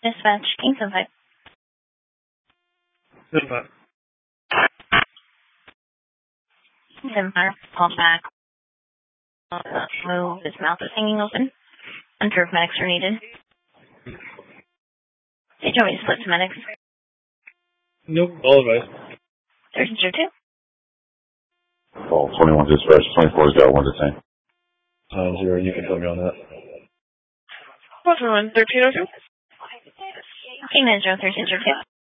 Dispatch, Kingston 5. Dispatch. 7 fire, call back. Move, his mouth is hanging open. Unsure if medics are needed. Hey, do you want me to split to medics? Nope, all advice. 1302. Call 21 dispatch, 24's got 1 detained. 0, you can put me on that. What's 1302? King Ninja 1302.